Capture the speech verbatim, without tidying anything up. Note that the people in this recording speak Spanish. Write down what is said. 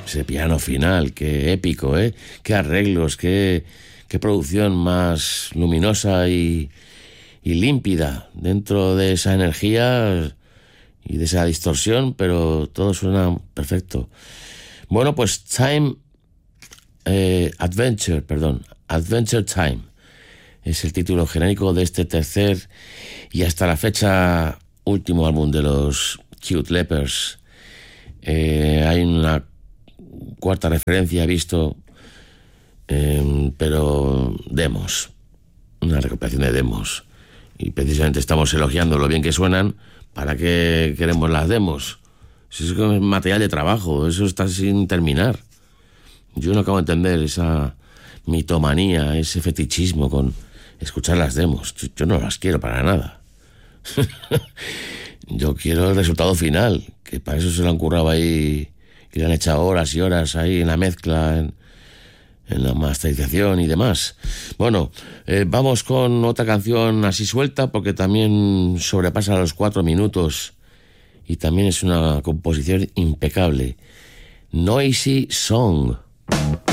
Ese piano final, qué épico, ¿eh? Qué arreglos, qué, qué producción más luminosa y, y límpida dentro de esa energía y de esa distorsión, pero todo suena perfecto. Bueno, pues Time eh, Adventure, perdón, Adventure Time es el título genérico de este tercer y hasta la fecha último álbum de los Cute Lepers. Eh, hay una cuarta referencia, he visto, eh, pero demos, una recopilación de demos, y precisamente estamos elogiando lo bien que suenan. ¿Para qué queremos las demos? Si es material de trabajo, eso está sin terminar. Yo no acabo de entender esa mitomanía, ese fetichismo con escuchar las demos. Yo no las quiero para nada. Yo quiero el resultado final, que para eso se lo han currado ahí, que le han echado horas y horas ahí en la mezcla, en, en la masterización y demás. Bueno, eh, vamos con otra canción así suelta, porque también sobrepasa los cuatro minutos y también es una composición impecable. Noisy Song.